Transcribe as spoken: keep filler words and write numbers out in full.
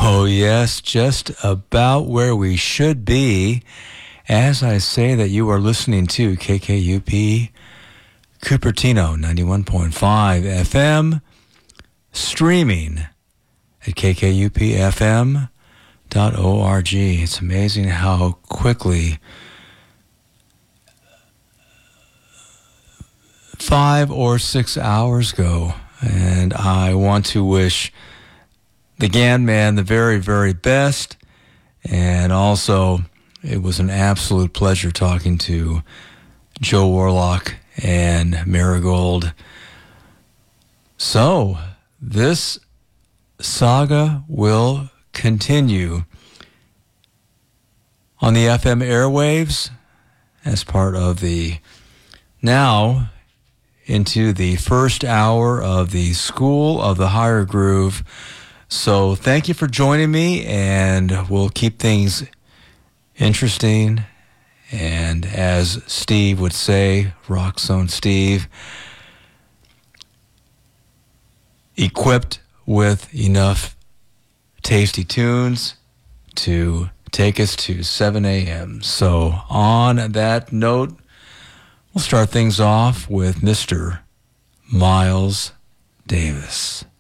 Oh, yes, just about where we should be. As I say that you are listening to K K U P Cupertino ninety-one point five F M, streaming at k k u p f m dot org. It's amazing how quickly five or six hours go. And I want to wish the Gan Man the very, very best. And also, it was an absolute pleasure talking to Joe Warlock and Marigold. So, this saga will continue on the F M airwaves as part of the now into the first hour of the School of the Higher Groove. So thank you for joining me, and we'll keep things interesting. And as Steve would say, Rock Zone Steve, equipped with enough tasty tunes to take us to seven a.m. So on that note, we'll start things off with Mister Miles Davis.